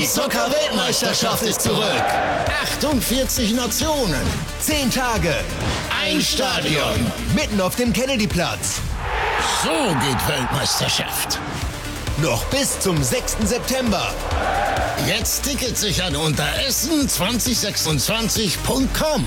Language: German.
Die Zucker-Weltmeisterschaft ist zurück. 48 Nationen, 10 Tage, ein Stadion, mitten auf dem Kennedyplatz. So geht Weltmeisterschaft. Noch bis zum 6. September. Jetzt Tickets sichern unter essen2026.com.